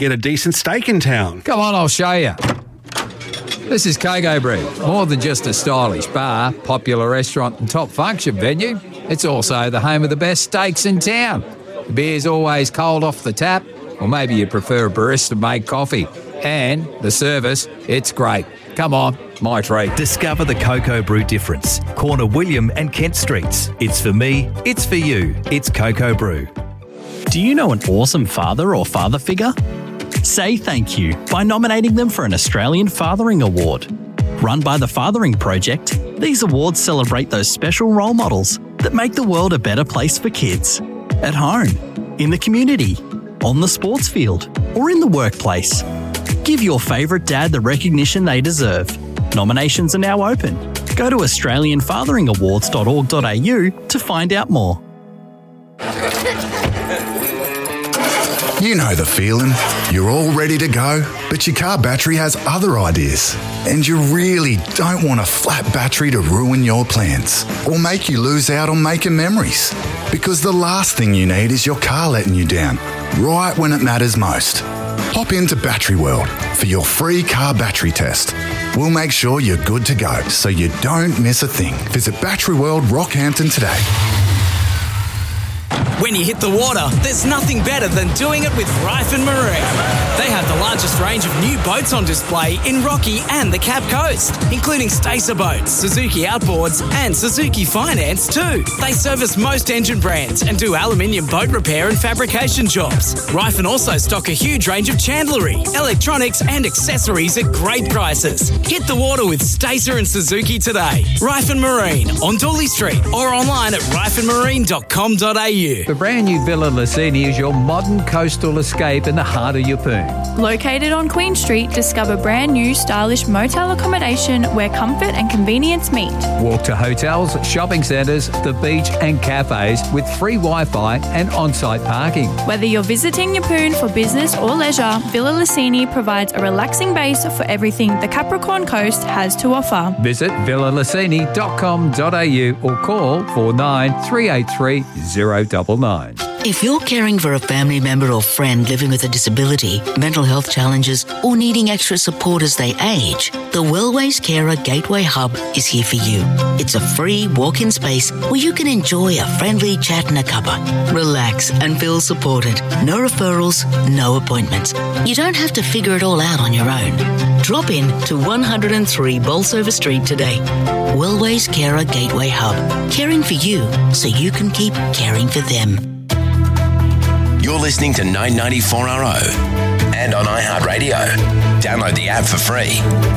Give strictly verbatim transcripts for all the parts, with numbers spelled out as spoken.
get a decent steak in town. Come on, I'll show you. This is Coco Brew. More than just a stylish bar, popular restaurant and top function venue, it's also the home of the best steaks in town. The beer's always cold off the tap, or maybe you prefer a barista-made coffee. And the service, it's great. Come on, my treat. Discover the Coco Brew difference. Corner William and Kent Streets. It's for me, it's for you. It's Coco Brew. Do you know an awesome father or father figure? Say thank you by nominating them for an Australian Fathering Award. Run by the Fathering Project, these awards celebrate those special role models that make the world a better place for kids. At home, in the community, on the sports field, or in the workplace. Give your favourite dad the recognition they deserve. Nominations are now open. Go to australian fathering awards dot org dot a u to find out more. You know the feeling. You're all ready to go, but your car battery has other ideas. And you really don't want a flat battery to ruin your plans or make you lose out on making memories. Because the last thing you need is your car letting you down, right when it matters most. Hop into Battery World for your free car battery test. We'll make sure you're good to go so you don't miss a thing. Visit Battery World Rockhampton today. When you hit the water, there's nothing better than doing it with Ryford Marine. They have the largest range of new boats on display in Rocky and the Cape Coast, including Stacer boats, Suzuki Outboards and Suzuki Finance too. They service most engine brands and do aluminium boat repair and fabrication jobs. Ryford also stock a huge range of chandlery, electronics and accessories at great prices. Hit the water with Stacer and Suzuki today. Ryford Marine on Dooley Street or online at ryford marine dot com dot a u. The brand new Villa Lucini is your modern coastal escape in the heart of Yeppoon. Located on Queen Street, discover brand new stylish motel accommodation where comfort and convenience meet. Walk to hotels, shopping centres, the beach and cafes with free Wi-Fi and on-site parking. Whether you're visiting Yeppoon for business or leisure, Villa Lucini provides a relaxing base for everything the Capricorn Coast has to offer. Visit villa lucini dot com dot a u or call four nine three eight three zero nine nine. If you're caring for a family member or friend living with a disability, mental health challenges, or needing extra support as they age, the Wellways Carer Gateway Hub is here for you. It's a free walk-in space where you can enjoy a friendly chat and a cuppa. Relax and feel supported. No referrals, no appointments. You don't have to figure it all out on your own. Drop in to one oh three Bolsover Street today. Wellways Carer Gateway Hub. Caring for you so you can keep caring for them. You're listening to nine ninety-four R O and on iHeartRadio. Download the app for free.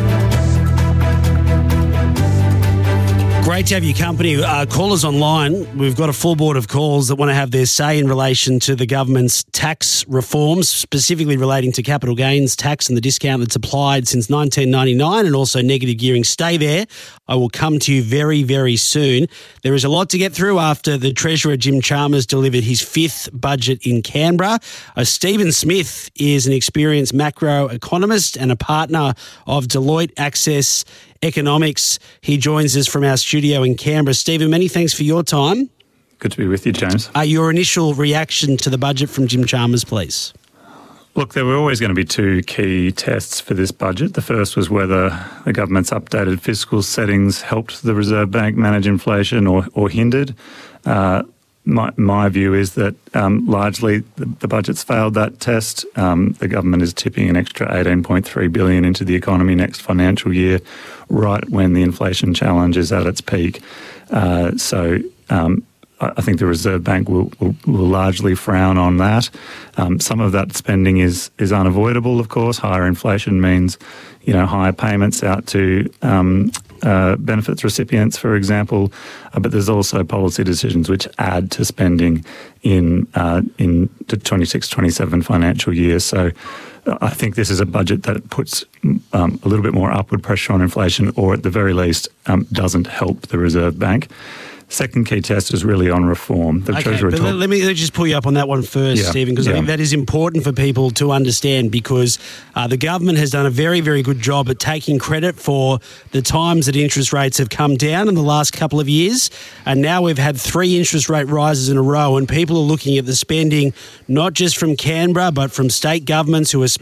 Great to have your company. Uh, callers online, we've got a full board of calls that want to have their say in relation to the government's tax reforms, specifically relating to capital gains tax and the discount that's applied since nineteen ninety-nine and also negative gearing. Stay there. I will come to you very, very soon. There is a lot to get through after the Treasurer, Jim Chalmers, delivered his fifth budget in Canberra. Uh, Stephen Smith is an experienced macroeconomist and a partner of Deloitte Access Economics. He joins us from our studio in Canberra. Stephen, many thanks for your time. Good to be with you, James. Uh, your initial reaction to the budget from Jim Chalmers, please. Look, there were always going to be two key tests for this budget. The first was whether the government's updated fiscal settings helped the Reserve Bank manage inflation or, or hindered. Uh, my, my view is that um, largely the, the budget's failed that test. Um, the government is tipping an extra eighteen point three billion dollars into the economy next financial year, right when the inflation challenge is at its peak. Uh, so um, I think the Reserve Bank will, will, will largely frown on that. Um, some of that spending is is unavoidable, of course. Higher inflation means, you know, higher payments out to um, uh, benefits recipients, for example. Uh, but there's also policy decisions which add to spending in uh, in the twenty-six twenty-seven financial year. So I think this is a budget that puts um, a little bit more upward pressure on inflation, or at the very least um, doesn't help the Reserve Bank. Second key test is really on reform. The Okay, Treasurer but talk- let, let me let me just pull you up on that one first, Yeah, Stephen, because I yeah. think that is important for people to understand, because uh, the government has done a very, very good job at taking credit for the times that interest rates have come down in the last couple of years, and now we've had three interest rate rises in a row, and people are looking at the spending not just from Canberra but from state governments who are